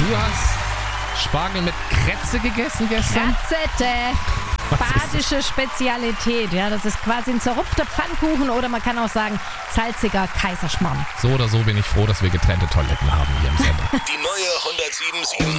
Du hast Spargel mit Kretze gegessen gestern? Kratzette. Badische Spezialität. Ja, das ist quasi ein zerrupfter Pfannkuchen oder man kann auch sagen salziger Kaiserschmarrn. So oder so bin ich froh, dass wir getrennte Toiletten haben hier im Sender. Die neue 107.7